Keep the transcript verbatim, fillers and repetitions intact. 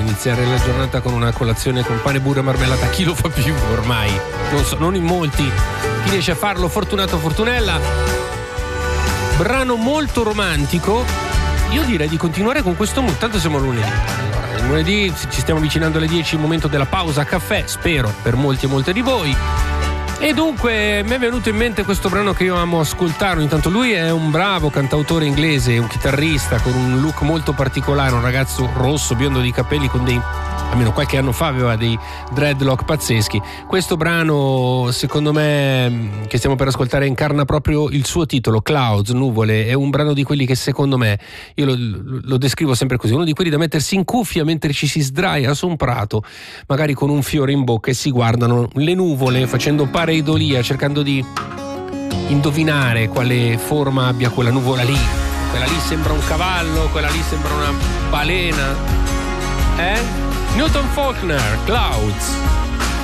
iniziare la giornata con una colazione con pane, burro e marmellata. Chi lo fa più ormai? Non so, non in molti. Chi riesce a farlo, fortunato fortunella. Brano molto romantico. Io direi di continuare con questo mood, tanto siamo lunedì. Allora, lunedì ci stiamo avvicinando alle dieci, il momento della pausa caffè, spero, per molti e molte di voi. E dunque mi è venuto in mente questo brano che io amo ascoltare. Intanto lui è un bravo cantautore inglese, un chitarrista con un look molto particolare, un ragazzo rosso, biondo di capelli con dei, almeno qualche anno fa aveva dei dreadlock pazzeschi. Questo brano, secondo me, che stiamo per ascoltare, incarna proprio il suo titolo, Clouds, nuvole. È un brano di quelli che secondo me, io lo, lo descrivo sempre così, uno di quelli da mettersi in cuffia mentre ci si sdraia su un prato, magari con un fiore in bocca, e si guardano le nuvole facendo pareidolia, cercando di indovinare quale forma abbia quella nuvola lì. Quella lì sembra un cavallo, quella lì sembra una balena. Eh? Newton Faulkner, Clouds.